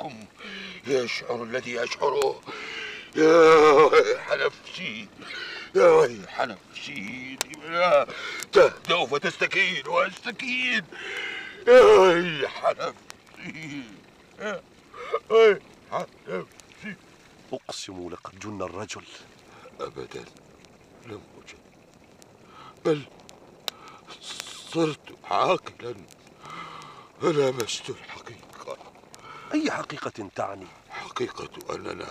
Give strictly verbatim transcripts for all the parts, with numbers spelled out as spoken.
أحدكم يشعر الذي يشعره. يا ويح نفسي، يا ويح نفسي، لا تهدأ فتستكين وأستكين. يا ويح نفسي، يا ويح نفسي. أقسم لقد جن الرجل. أبدا لم أجن، بل صرت عاقلا فلمست الحقيقة. أي حقيقة تعني؟ حقيقة أننا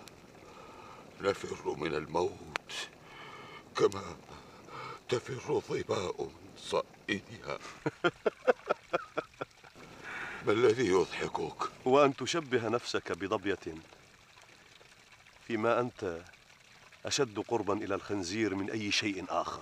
نفر من الموت كما تفر الظباء من صائدها. ما الذي يضحكك؟ وأن تشبه نفسك بضبية فيما أنت أشد قربا إلى الخنزير من أي شيء آخر.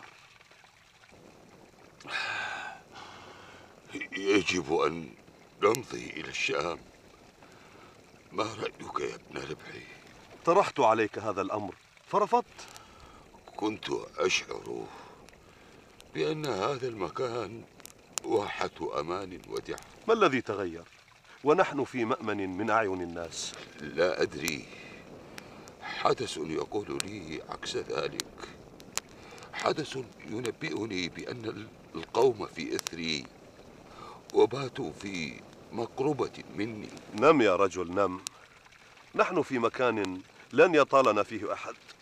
يجب أن نمضي إلى الشام. ما رأيك يا ابن ربحي؟ طرحت عليك هذا الأمر فرفضت. كنت أشعر بأن هذا المكان واحة أمان ودعة. ما الذي تغير ونحن في مأمن من أعين الناس؟ لا أدري، حدث يقول لي عكس ذلك. حدث ينبئني بأن القوم في إثري وباتوا في مقربة مني. نم يا رجل نم، نحن في مكان لن يطالنا فيه أحد.